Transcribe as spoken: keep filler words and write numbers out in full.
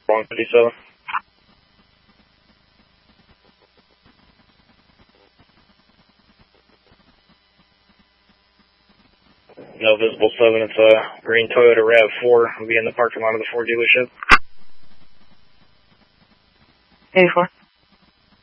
one fifty-seven. No visible seven, it's a green Toyota RAV four. I'll be in the parking lot of the Ford dealership. eighty-four.